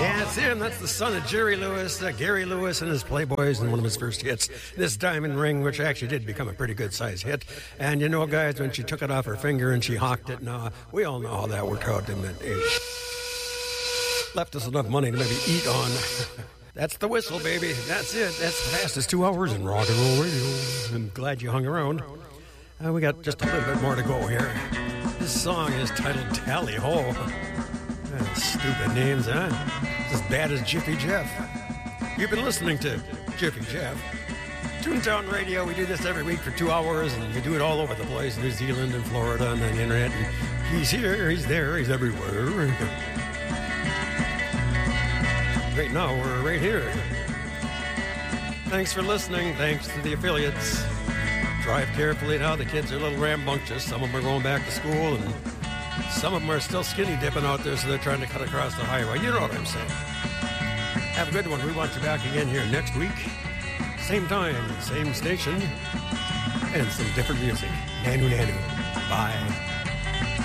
Yeah, it's him. That's the son of Jerry Lewis, Gary Lewis and his Playboys, and one of his first hits, this Diamond Ring, which actually did become a pretty good-sized hit. And you know, guys, when she took it off her finger and she hawked it, now we all know how that worked out, didn't it? It left us enough money to maybe eat on. That's the whistle, baby. That's it. That's the fastest 2 hours in rock and roll radio. I'm glad you hung around. We got just a little bit more to go here. This song is titled Tally Ho. Stupid names, huh? It's as bad as Jiffy Jeff. You've been listening to Jiffy Jeff. Toontown Radio, we do this every week for 2 hours, and we do it all over the place, New Zealand and Florida and the internet. And he's here, he's there, he's everywhere. Right now, we're right here. Thanks for listening. Thanks to the affiliates. Drive carefully now. The kids are a little rambunctious. Some of them are going back to school, and some of them are still skinny dipping out there, so they're trying to cut across the highway. You know what I'm saying. Have a good one. We want you back again here next week. Same time, same station, and some different music. Nanu, nanu. Bye.